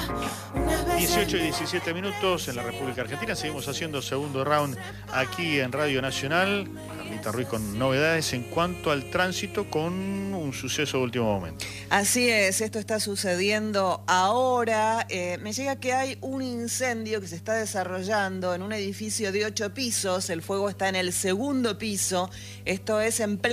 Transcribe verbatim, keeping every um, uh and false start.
dieciocho y diecisiete minutos en la República Argentina. Seguimos haciendo segundo round aquí en Radio Nacional. Carlita Ruiz con novedades en cuanto al tránsito con un suceso de último momento. Así es, esto está sucediendo ahora. Eh, me llega que hay un incendio que se está desarrollando en un edificio de ocho pisos. El fuego está en el segundo piso. Esto es en